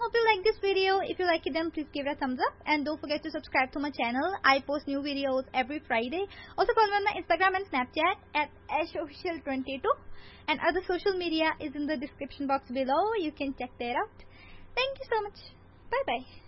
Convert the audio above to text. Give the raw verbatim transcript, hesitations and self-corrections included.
hope you like this video. If you like it, then please give it a thumbs up. And don't forget to subscribe to my channel. I post new videos every Friday. Also follow me on my Instagram and Snapchat at ash official twenty-two. And other social media is in the description box below. You can check that out. Thank you so much. Bye bye.